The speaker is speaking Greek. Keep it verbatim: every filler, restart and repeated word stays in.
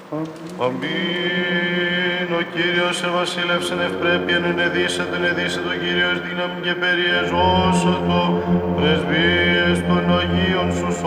Αμήν. Ο Κύριος ευασίλευσεν ευπρέπειαν ενεδύσατο, ενεδύσατο Κύριος δύναμη και περιεζώσατο, πρεσβείες των Αγίων σου